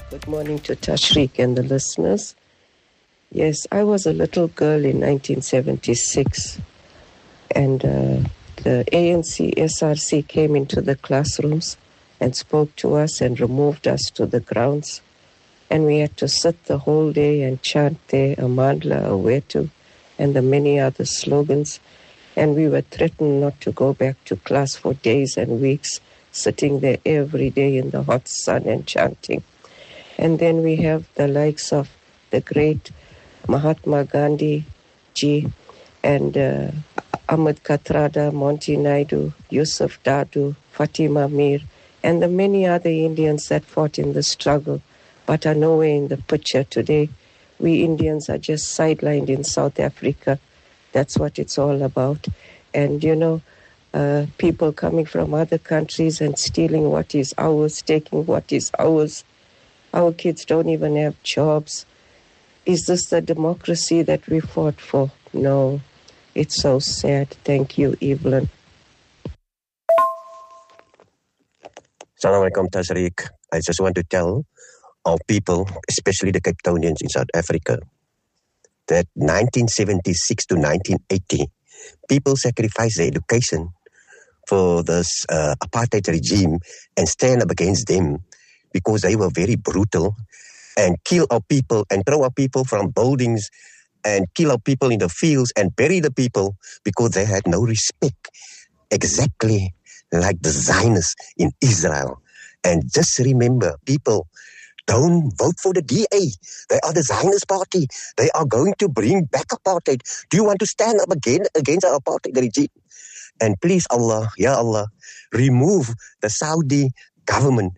Good morning to Tashriq and the listeners. Yes, I was a little girl in 1976, and the ANC SRC came into the classrooms and spoke to us and removed us to the grounds. And we had to sit the whole day and chant there, Amandla, Awetu, and the many other slogans. And we were threatened not to go back to class for days and weeks, sitting there every day in the hot sun and chanting. And then we have the likes of the great Mahatma Gandhi ji and Ahmed Kathrada, Monty Naidu, Yusuf Dadu, Fatima Mir, and the many other Indians that fought in the struggle but are nowhere in the picture today. We Indians are just sidelined in South Africa. That's what it's all about. And, people coming from other countries and stealing what is ours, taking what is ours. Our kids don't even have jobs. Is this the democracy that we fought for? No. It's so sad. Thank you, Evelyn. Assalamu alaikum, Tashriq. I just want to tell our people, especially the Cape Townians in South Africa, that 1976 to 1980, people sacrificed their education for this apartheid regime and stand up against them because they were very brutal and kill our people and throw our people from buildings and kill our people in the fields and bury the people because they had no respect, exactly like the Zionists in Israel. And just remember, people, don't vote for the DA. They are the Zionist party. They are going to bring back apartheid. Do you want to stand up again against the apartheid regime? And please, Allah, Ya Allah, remove the Saudi government,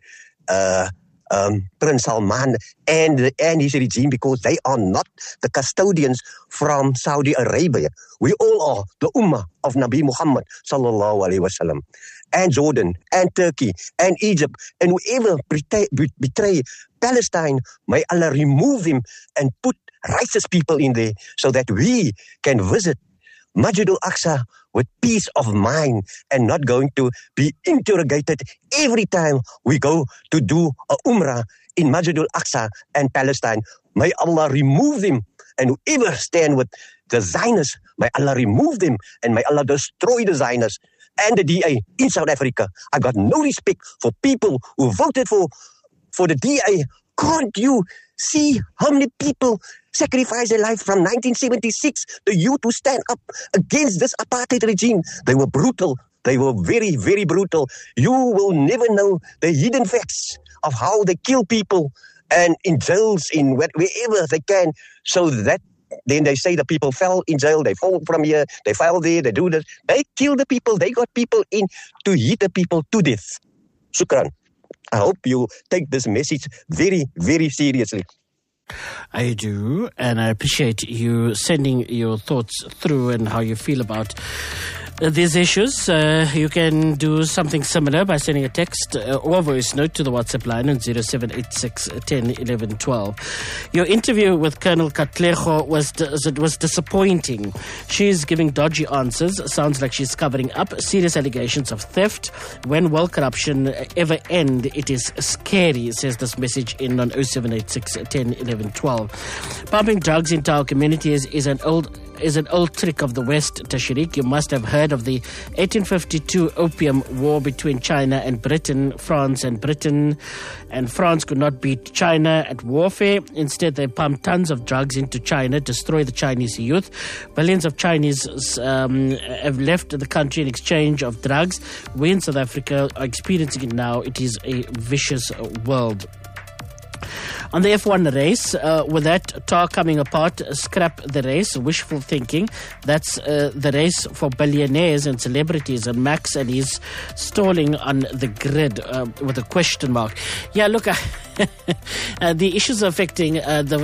Prince Salman and his regime, because they are not the custodians from Saudi Arabia. We all are the Ummah of Nabi Muhammad sallallahu alaihi wasallam, and Jordan and Turkey and Egypt and whoever betray Palestine. May Allah remove them and put righteous people in there so that we can visit Masjid al-Aqsa with peace of mind and not going to be interrogated every time we go to do a Umrah in Masjid al-Aqsa and Palestine. May Allah remove them, and whoever stand with the Zionists, may Allah remove them and may Allah destroy the Zionists and the DA in South Africa. I got no respect for people who voted for the DA. Can't you see how many people sacrificed their life from 1976, the youth who stand up against this apartheid regime? They were brutal. They were very, very brutal. You will never know the hidden facts of how they kill people and in jails, in wherever they can, so that then they say the people fell in jail, they fall from here, they fell there, they do this. They kill the people. They got people in to hit the people to death. Shukran. I hope you take this message very, very seriously. I do, and I appreciate you sending your thoughts through and how you feel about these issues. You can do something similar by sending a text or a voice note to the WhatsApp line on 0786 10 11 12. Your interview with Colonel Katlego was disappointing. She's giving dodgy answers. Sounds like she's covering up serious allegations of theft. When will corruption ever end? It is scary, says this message in on 0786 10 11 12. Pumping drugs into our communities is an old trick of the West, Tashriq. You must have heard of the 1852 Opium War between China and Britain. France could not beat China at warfare. Instead, they pumped tons of drugs into China, destroy the Chinese youth. Billions of Chinese have left the country in exchange of drugs. We in South Africa are experiencing it now. It is a vicious world. On the F1 race, with that tar coming apart, scrap the race, wishful thinking. That's the race for billionaires and celebrities, and Max and he's stalling on the grid with a question mark. Yeah, look, the issues affecting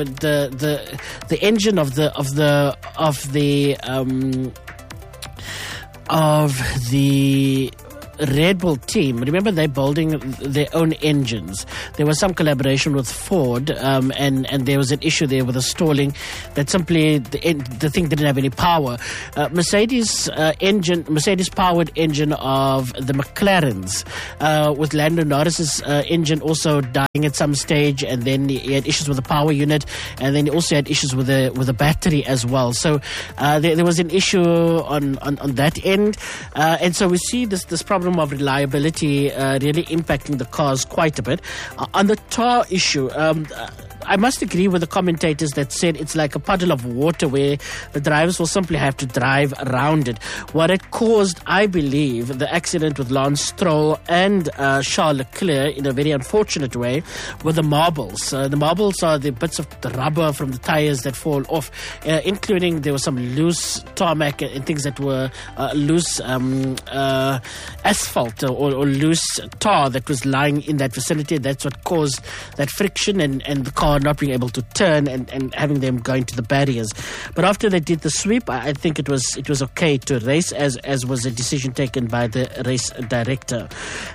the engine of the Red Bull team, remember they're building their own engines. There was some collaboration with Ford, and there was an issue there with the stalling that simply the thing didn't have any power. Mercedes powered engine of the McLarens, with Lando Norris's engine also dying at some stage, and then he had issues with the power unit, and then he also had issues with the battery as well. So there was an issue on that end, and so we see this problem of reliability really impacting the cars quite a bit. On the tar issue, I must agree with the commentators that said it's like a puddle of water where the drivers will simply have to drive around it. What it caused, I believe, the accident with Lance Stroll and Charles Leclerc in a very unfortunate way were the marbles. The marbles are the bits of the rubber from the tires that fall off, including there was some loose tarmac and things that were loose asphalt or loose tar that was lying in that vicinity. That's what caused that friction and the car not being able to turn and having them going to the barriers. But after they did the sweep, I think it was okay to race, as was a decision taken by the race director.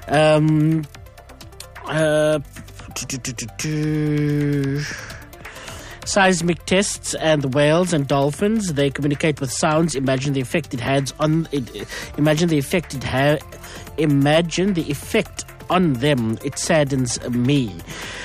Seismic tests and whales and dolphins, they communicate with sounds. Imagine the effect it has on it. Imagine the effect on them. It saddens me.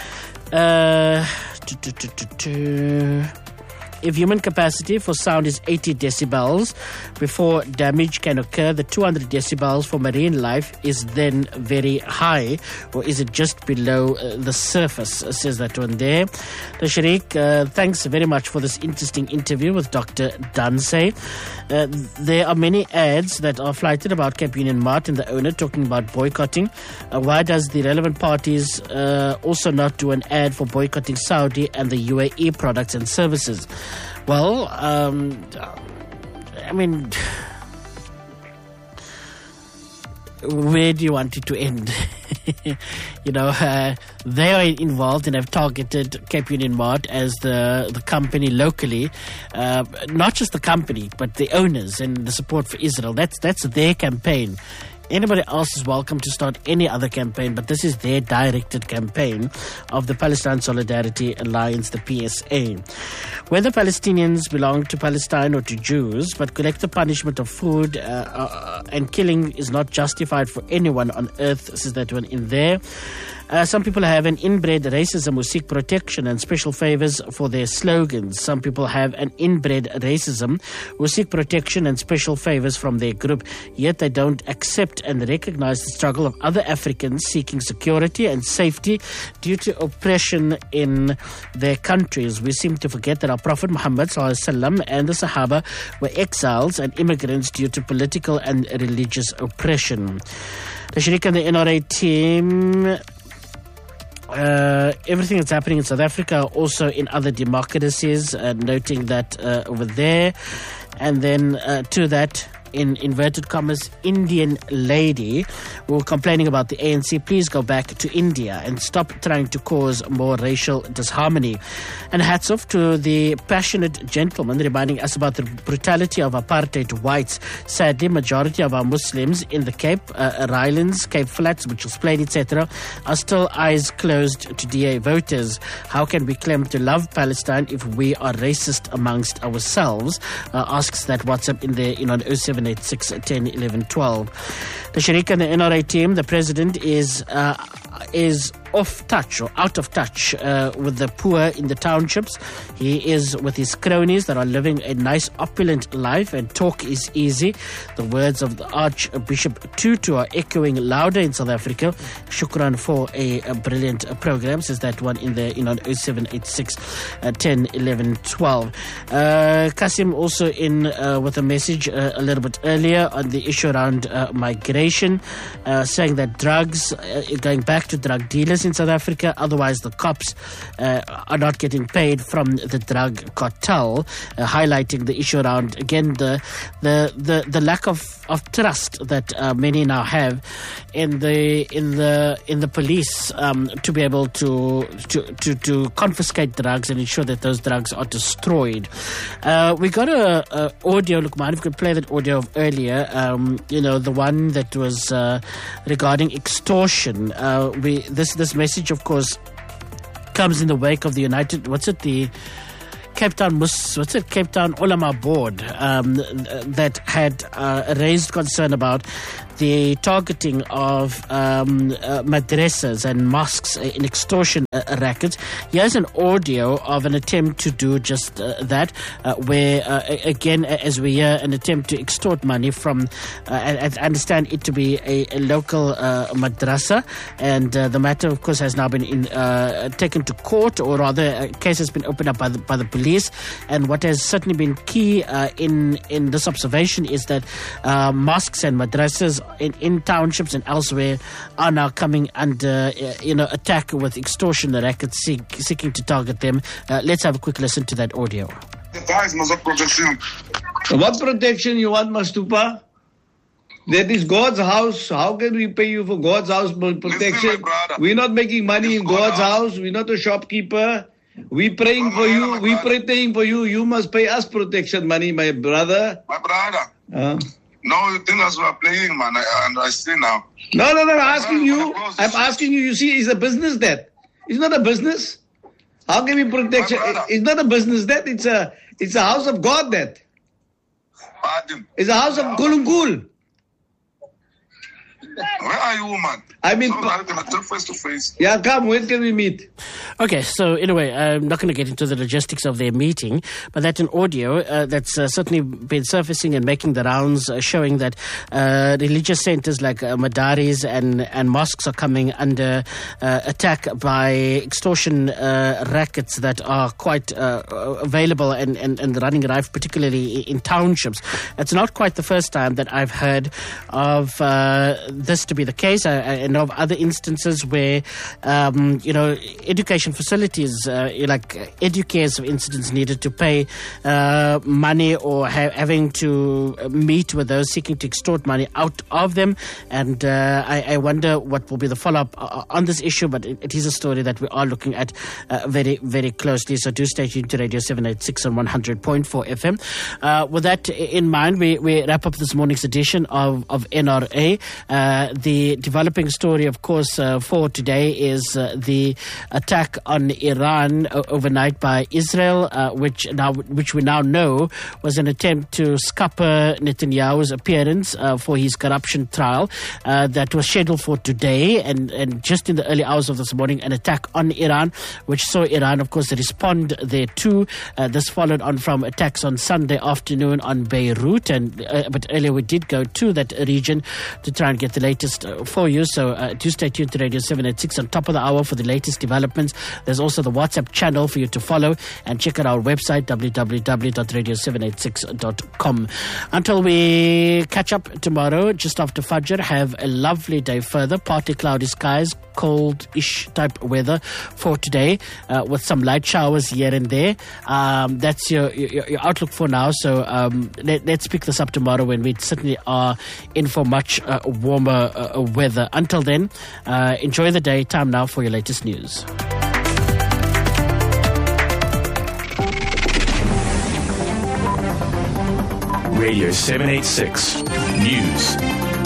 If human capacity for sound is 80 decibels before damage can occur, the 200 decibels for marine life is then very high, or is it just below the surface, says that one there. Tashriq, thanks very much for this interesting interview with Dr. Danse. There are many ads that are flighted about Cape Union Mart and the owner talking about boycotting. Why does the relevant parties also not do an ad for boycotting Saudi and the UAE products and services? Well, I mean, where do you want it to end? They are involved and have targeted Cape Union Mart as the company locally, not just the company, but the owners and the support for Israel. That's their campaign. Anybody else is welcome to start any other campaign, but this is their directed campaign of the Palestine Solidarity Alliance, the PSA. Whether Palestinians belong to Palestine or to Jews, but collective punishment of food and killing is not justified for anyone on earth, says that one in there. Some people have an inbred racism who seek protection and special favors for their slogans. Some people have an inbred racism who seek protection and special favors from their group, yet they don't accept and recognize the struggle of other Africans seeking security and safety due to oppression in their countries. We seem to forget that our Prophet Muhammad ﷺ and the Sahaba were exiles and immigrants due to political and religious oppression. The Tashriq and the NRA team... everything that's happening in South Africa, also in other democracies, noting that over there. And then to that, in inverted commas, Indian lady who were complaining about the ANC, please go back to India and stop trying to cause more racial disharmony. And hats off to the passionate gentleman reminding us about the brutality of apartheid whites. Sadly, majority of our Muslims in the Cape, Islands, Cape Flats, Mitchells Plain, etc., are still eyes closed to DA voters. How can we claim to love Palestine if we are racist amongst ourselves? Asks that WhatsApp in there on 0786 10 11 12. The Tashriq and the NRA team, the president is off touch or out of touch with the poor in the townships. He is with his cronies that are living a nice opulent life, and talk is easy. The words of the Archbishop Tutu are echoing louder in South Africa. Shukran for a brilliant program, says that one in the 0786 10 11 12. Kasim also in with a message a little bit earlier on the issue around migration, saying that drugs, going back to drug dealers, this in South Africa. Otherwise, the cops are not getting paid from the drug cartel, highlighting the issue around, again, the lack of trust that many now have in the police to be able to confiscate drugs and ensure that those drugs are destroyed. We got a audio. Look, man, if we could play that audio of earlier, the one that was regarding extortion. This message, of course, comes in the wake of the Cape Town Ulama Board that had raised concern about the targeting of madrasas and mosques in extortion rackets. Here's an audio of an attempt to do just that, where, again, as we hear, an attempt to extort money from, I understand it to be a local madrasa, and the matter, of course, has now been taken to court, or rather, a case has been opened up by the police. And what has certainly been key in this observation is that mosques and madrasas in townships and elsewhere are now coming under attack with extortion rackets seeking to target them. Let's have a quick listen to that audio. What protection you want, Mastupa? That is God's house. How can we pay you for God's house protection? We're not making money in God's house. We're not a shopkeeper. We praying for you. We praying for you. You must pay us protection money, my brother. My brother. No, you think as we are playing, man. I see now. No. I'm asking you. You see, it's a business that. It's not a business. How can we protect you? It's not a business that. It's a house of God that. Pardon. It's a house of Kulungul. Where are you, man? I mean, so I'm going to talk face to face. Yeah, come. When can we meet? Okay, so anyway, I'm not going to get into the logistics of their meeting, but that's an audio that's certainly been surfacing and making the rounds, showing that religious centers like madaris and mosques are coming under attack by extortion rackets that are quite available and running rife, particularly in townships. It's not quite the first time that I've heard of this to be the case. I know of other instances where, education facilities, like educators, for instance, needed to pay money or having to meet with those seeking to extort money out of them. And I wonder what will be the follow-up on this issue, but it is a story that we are looking at very, very closely. So do stay tuned to Radio 786 on 100.4 FM. With that in mind, we wrap up this morning's edition of NRA. The developing story, of course, for today is the attack on Iran overnight by Israel, which we now know was an attempt to scupper Netanyahu's appearance for his corruption trial that was scheduled for today, and just in the early hours of this morning, an attack on Iran, which saw Iran, of course, respond thereto. This followed on from attacks on Sunday afternoon on Beirut, but earlier we did go to that region to try and get the latest for you. So do stay tuned to Radio 786 on top of the hour for the latest developments. There's also the WhatsApp channel for you to follow, and check out our website, www.radio786.com. Until we catch up tomorrow, just after Fajr, have a lovely day further. Partly cloudy skies, cold-ish type weather for today, with some light showers here and there. That's your outlook for now. So let's pick this up tomorrow when we certainly are in for much warmer weather. Until then, enjoy the day. Time now for your latest news. Radio 786 News.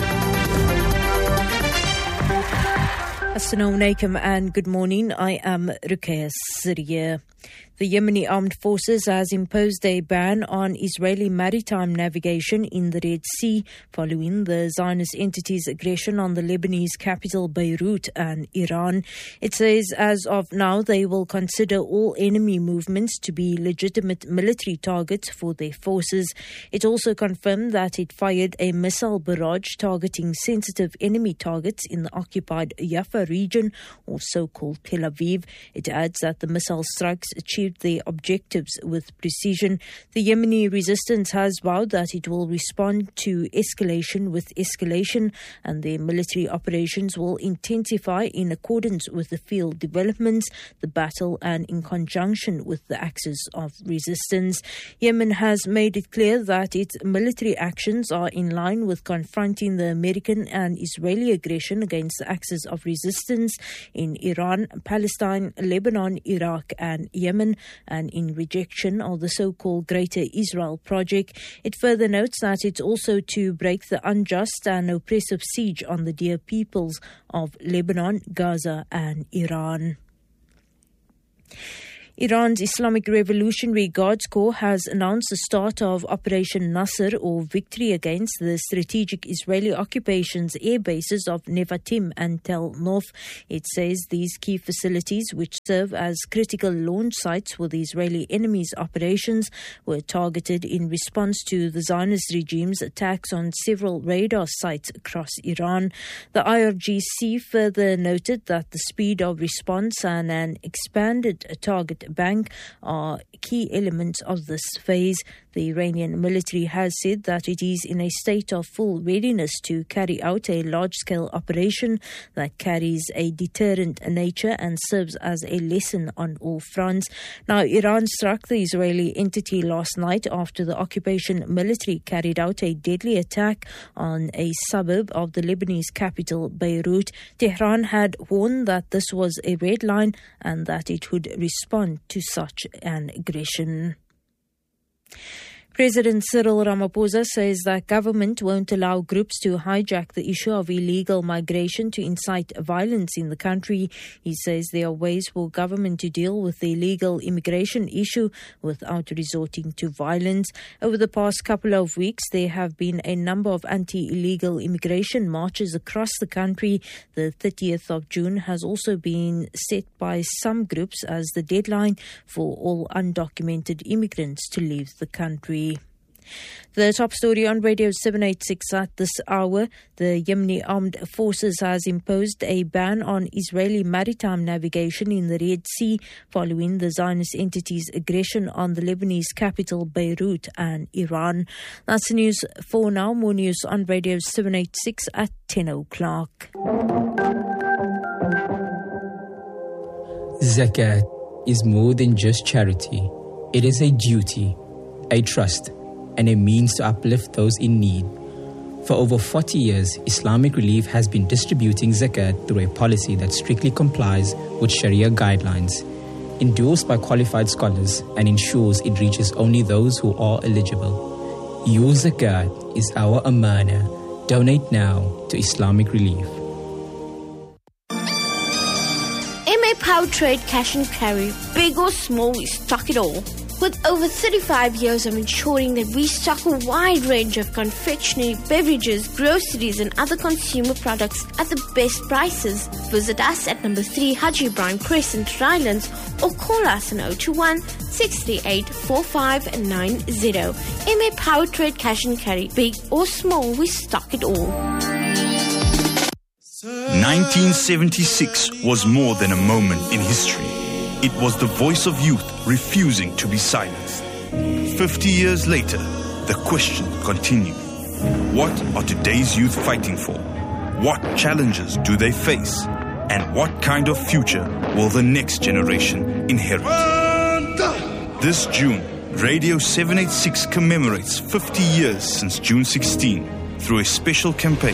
Assalamu alaikum and good morning. I am Ruqayya Syria. The Yemeni Armed Forces has imposed a ban on Israeli maritime navigation in the Red Sea following the Zionist entity's aggression on the Lebanese capital Beirut and Iran. It says as of now they will consider all enemy movements to be legitimate military targets for their forces. It also confirmed that it fired a missile barrage targeting sensitive enemy targets in the occupied Jaffa region, or so-called Tel Aviv. It adds that the missile strikes achieved their objectives with precision. The Yemeni resistance has vowed that it will respond to escalation with escalation, and their military operations will intensify in accordance with the field developments, the battle, and in conjunction with the axis of resistance. Yemen has made it clear that its military actions are in line with confronting the American and Israeli aggression against the axis of resistance in Iran, Palestine, Lebanon, Iraq, and Yemen, and in rejection of the so-called Greater Israel Project. It further notes that it's also to break the unjust and oppressive siege on the dear peoples of Lebanon, Gaza, and Iran. Iran's Islamic Revolutionary Guards Corps has announced the start of Operation Nasr, or victory against the strategic Israeli occupations air bases of Nevatim and Tel Nof. It says these key facilities, which serve as critical launch sites for the Israeli enemy's operations, were targeted in response to the Zionist regime's attacks on several radar sites across Iran. The IRGC further noted that the speed of response and an expanded target bank are key elements of this phase. The Iranian military has said that it is in a state of full readiness to carry out a large-scale operation that carries a deterrent nature and serves as a lesson on all fronts. Now, Iran struck the Israeli entity last night after the occupation military carried out a deadly attack on a suburb of the Lebanese capital, Beirut. Tehran had warned that this was a red line and that it would respond to such an aggression. President Cyril Ramaphosa says that government won't allow groups to hijack the issue of illegal migration to incite violence in the country. He says there are ways for government to deal with the illegal immigration issue without resorting to violence. Over the past couple of weeks, there have been a number of anti-illegal immigration marches across the country. The 30th of June has also been set by some groups as the deadline for all undocumented immigrants to leave the country. The top story on Radio 786 at this hour: the Yemeni Armed Forces has imposed a ban on Israeli maritime navigation in the Red Sea following the Zionist entity's aggression on the Lebanese capital Beirut and Iran. That's the news for now. More news on Radio 786 at 10 o'clock. Zakat is more than just charity. It is a duty, a trust, and a means to uplift those in need. For over 40 years, Islamic Relief has been distributing zakat through a policy that strictly complies with Sharia guidelines, endorsed by qualified scholars, and ensures it reaches only those who are eligible. Your zakat is our amana. Donate now to Islamic Relief. MA Powertrade Cash and Carry. Big or small, we stock it all. With over 35 years of ensuring that we stock a wide range of confectionery, beverages, groceries and other consumer products at the best prices. Visit us at number 3 Haji Ibrahim Crescent, Rylands, or call us on 021-638-4590. MA Powertrade Cash and Carry. Big or small, we stock it all. 1976 was more than a moment in history. It was the voice of youth refusing to be silenced. 50 years later, the question continues. What are today's youth fighting for? What challenges do they face? And what kind of future will the next generation inherit? This June, Radio 786 commemorates 50 years since June 16 through a special campaign.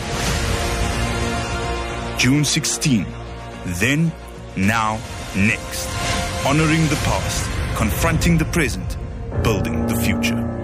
June 16, then, now, next. Honoring the past, confronting the present, building the future.